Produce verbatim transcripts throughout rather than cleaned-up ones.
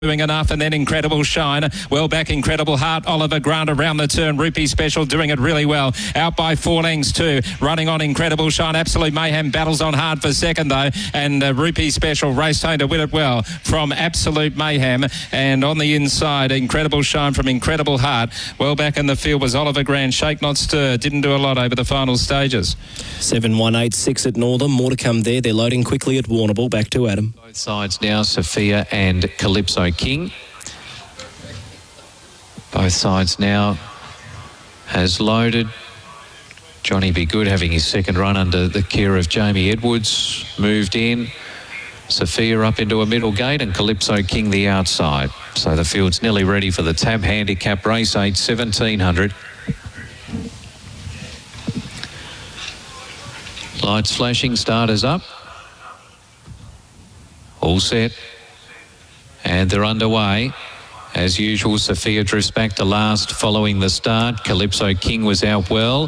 Doing enough, and then Incredible Shine. Well back, Incredible Heart. Oliver Grant around the turn. Rupee Special doing it really well. Out by four lengths too. Running on Incredible Shine. Absolute Mayhem battles on hard for second though. And uh, Rupee Special raced home to win it well from Absolute Mayhem. And on the inside, Incredible Shine from Incredible Heart. Well back in the field was Oliver Grant. Shake Not Stir. Didn't do a lot over the final stages. seven one eight six at Northern. More to come there. They're loading quickly at Warrnambool. Back to Adam. Both sides now, Sophia and Calypso King. Both sides now has loaded. Johnny Be Good having his second run under the care of Jamie Edwards. Moved in. Sophia up into a middle gate and Calypso King the outside. So the field's nearly ready for the Tab Handicap Race eight, seventeen hundred. Lights flashing, starters up. All set. And they're underway. As usual, Sophia drifts back to last following the start. Calypso King was out well.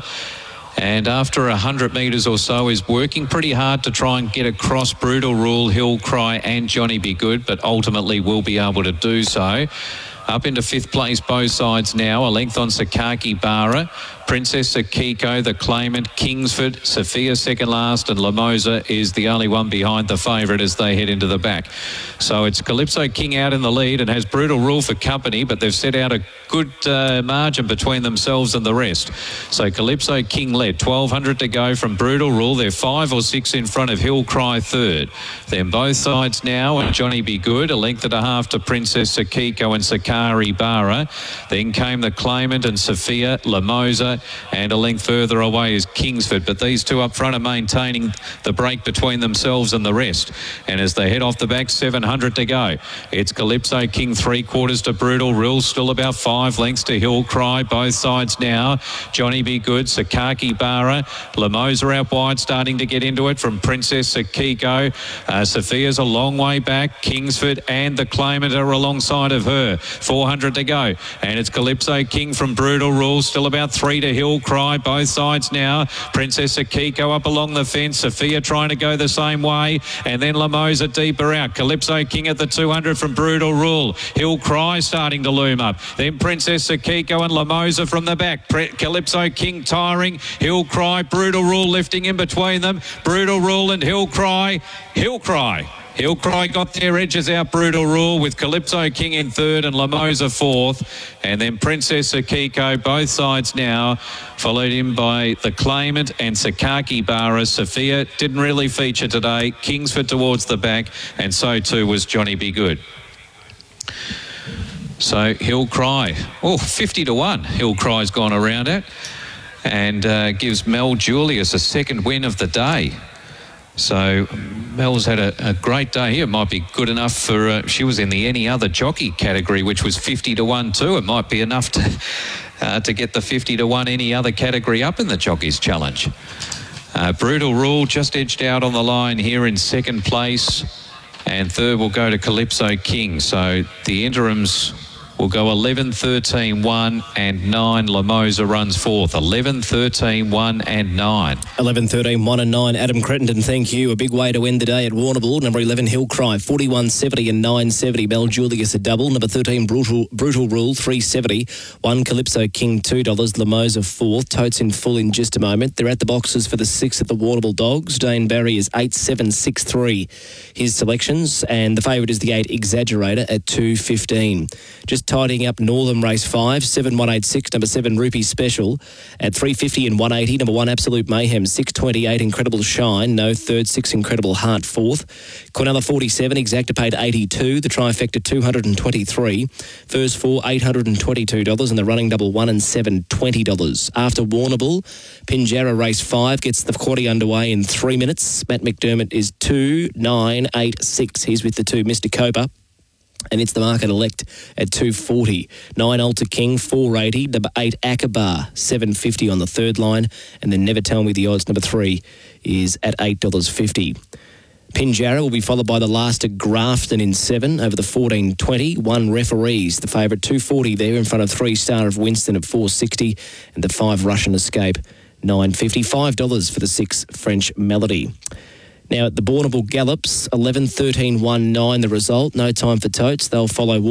And after one hundred metres or so is working pretty hard to try and get across Brutal Rule, Hill Cry and Johnny Be Good, but ultimately will be able to do so. Up into fifth place, both sides now. A length on Sakaki Bara. Princess Akiko, the claimant, Kingsford, Sophia second last, and Lamosa is the only one behind the favourite as they head into the back. So it's Calypso King out in the lead and has Brutal Rule for company, but they've set out a good uh, margin between themselves and the rest. So Calypso King led, twelve hundred to go from Brutal Rule. They're five or six in front of Hill Cry third. Then both sides now, and Johnny Be Good, a length and a half to Princess Akiko and Sakari Bara. Then came the claimant and Sophia, Lamosa, and a length further away is Kingsford, but these two up front are maintaining the break between themselves and the rest. And as they head off the back, seven hundred to go. It's Calypso King three quarters to Brutal Rule, still about five lengths to Hill Cry. Both sides now, Johnny Be Good, Sakaki Bara, Lamosa out wide, starting to get into it from Princess Akiko. Uh, Sophia's a long way back. Kingsford and the claimant are alongside of her. four hundred to go, and it's Calypso King from Brutal Rule, still about three to Hill Cry. Both sides now. Princess Akiko up along the fence. Sophia trying to go the same way, and then Lamosa deeper out. Calypso King at the two hundred from Brutal Rule. Hill Cry starting to loom up. Then Princess Akiko and Lamosa from the back. Pre Calypso King tiring. Hill Cry, Brutal Rule lifting in between them. Brutal Rule and Hill Cry. Hill Cry. Hill Cry got their edges out, Brutal Rule, with Calypso King in third and Lamosa fourth. And then Princess Akiko, both sides now, followed in by the claimant and Sakaki Bara. Sophia didn't really feature today. Kingsford towards the back, and so too was Johnny Be Good. So Hill Cry, oh, fifty to one, Hill Cry's gone around it, and uh, gives Mel Julius a second win of the day. So Mel's had a, a great day here. It might be good enough for, uh, she was in the any other jockey category, which was fifty to one too. It might be enough to uh, to get the fifty to one any other category up in the Jockeys Challenge. Uh, Brutal Rule just edged out on the line here in second place, and third will go to Calypso King. So the interims will go eleven, thirteen, one and nine. Lamosa runs fourth. eleven, thirteen, one and nine. eleven, thirteen, one and nine. Adam Crittenden, thank you. A big way to end the day at Warrnambool. Number eleven, Hill Cry, forty-one seventy and nine seventy. Mel Julius, a double. Number thirteen, Brutal Brutal Rule, three seventy. one, Calypso King, two dollars. Lamosa, fourth. Totes in full in just a moment. They're at the boxes for the six at the Warrnambool Dogs. Dane Barry is eight, seven, six, three. His selections. And the favourite is the eight, Exaggerator, at two fifteen. Just tidying up Northern Race five, seven one eight six, number seven, Rupee Special, at three fifty and one eighty. Number one, Absolute Mayhem, six twenty-eight, Incredible Shine, no third, six, Incredible Heart, fourth. Quinella forty-seven, Exactipate eighty-two, the trifecta two hundred twenty-three. First four, eight hundred twenty-two dollars, and the running double one and seven, twenty dollars. After Warrnambool, Pinjarra Race five gets the quaddie underway in three minutes. Matt McDermott is two nine eight six. He's with the two, Mister Copa. And it's the market elect at two forty. nine Alta King, four eighty. Number eight Akabar, seven fifty on the third line. And then Never Tell Me the Odds, number three, is at eight dollars fifty. Pinjarra will be followed by the last at Grafton in seven over the fourteen twenty. One Referees, the favourite, two forty there in front of three Star of Winston at four sixty. And the five Russian Escape, nine fifty. five dollars for the six French Melody. Now at the Warrnambool Gallops, eleven, thirteen, one, nine the result. No time for totes. They'll follow